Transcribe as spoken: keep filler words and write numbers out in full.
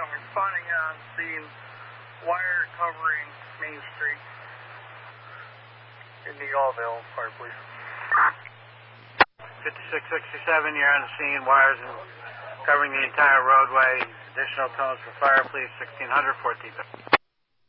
I'm responding on scene, wire covering Main Street. In the Allville, fire police. fifty-six sixty-seven, you're on the scene, wires and covering the entire roadway. Additional tones for fire, please, sixteen hundred, fourteen.